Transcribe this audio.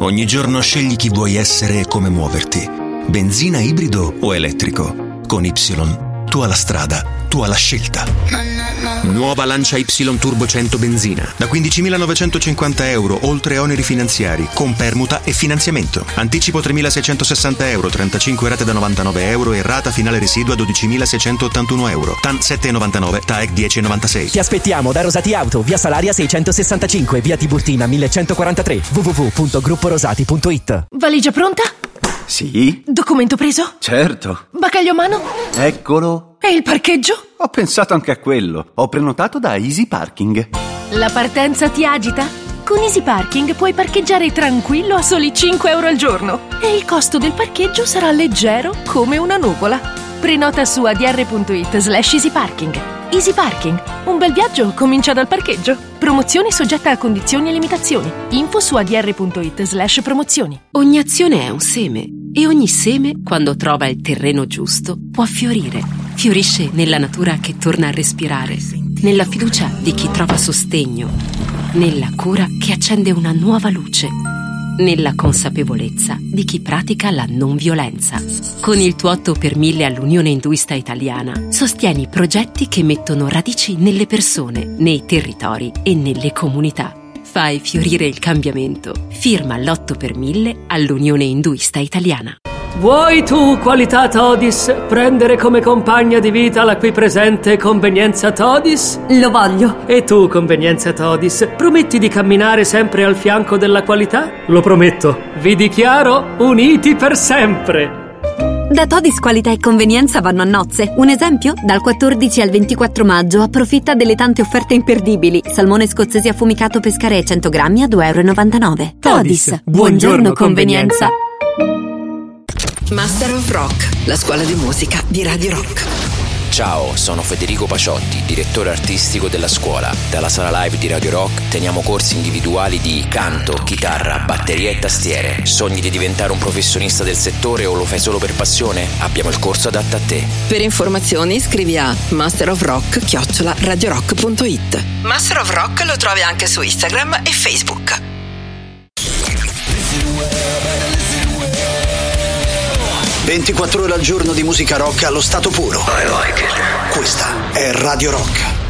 Ogni giorno scegli chi vuoi essere e come muoverti. Benzina, ibrido o elettrico. Con Y, tu alla strada, tu alla scelta. Nuova Lancia Y Turbo 100 benzina. Da 15.950 euro, oltre oneri finanziari, con permuta e finanziamento. Anticipo 3.660 euro, 35 rate da 99 euro e rata finale residua 12.681 euro. TAN 7,99, TAEC 10,96. Ti aspettiamo da Rosati Auto, via Salaria 665, via Tiburtina 1143, www.grupporosati.it. Valigia pronta? Sì? Documento preso? Certo. Bagaglio a mano? Eccolo. E il parcheggio? Ho pensato anche a quello. Ho prenotato da Easy Parking. La partenza ti agita? Con Easy Parking puoi parcheggiare tranquillo a soli 5 euro al giorno e il costo del parcheggio sarà leggero come una nuvola. Prenota su adr.it/easyparking. Easy Parking. Un bel viaggio comincia dal parcheggio. Promozione soggetta a condizioni e limitazioni. Info su adr.it/promozioni. Ogni azione è un seme e ogni seme, quando trova il terreno giusto, può fiorire. Fiorisce nella natura che torna a respirare, nella fiducia di chi trova sostegno, nella cura che accende una nuova luce, nella consapevolezza di chi pratica la non violenza. Con il tuo 8 per 1000 all'Unione Induista Italiana sostieni progetti che mettono radici nelle persone, nei territori e nelle comunità. Fai fiorire il cambiamento. Firma l'8 per 1000 all'Unione Induista Italiana. Vuoi tu, qualità Todis, prendere come compagna di vita la qui presente Convenienza Todis? Lo voglio. E tu, Convenienza Todis, prometti di camminare sempre al fianco della qualità? Lo prometto. Vi dichiaro uniti per sempre. Da Todis Qualità e Convenienza vanno a nozze. Un esempio? Dal 14 al 24 maggio approfitta delle tante offerte imperdibili. Salmone scozzese affumicato Pescarè 100 grammi a 2,99 euro. Todis, buongiorno convenienza. Master of Rock, la scuola di musica di Radio Rock. Ciao, sono Federico Paciotti, direttore artistico della scuola. Dalla sala live di Radio Rock teniamo corsi individuali di canto, chitarra, batteria e tastiere. Sogni di diventare un professionista del settore o lo fai solo per passione? Abbiamo il corso adatto a te. Per informazioni scrivi a masterofrock@radiorock.it. Master of Rock lo trovi anche su Instagram e Facebook. 24 ore al giorno di musica rock allo stato puro. Questa è Radio Rock.